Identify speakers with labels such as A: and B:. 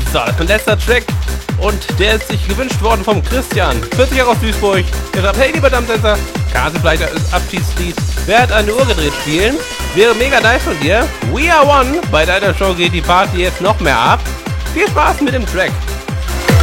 A: So, das ist mein letzter Track und der ist sich gewünscht worden vom Christian, 40 Jahre aus Duisburg. Der sagt, hey lieber Dumbsensor, kannst du vielleicht das Abschiedslied Wer hat eine Uhr gedreht spielen? Wäre mega nice von dir. We are one. Bei deiner Show geht die Party jetzt noch mehr ab. Viel Spaß mit dem Track.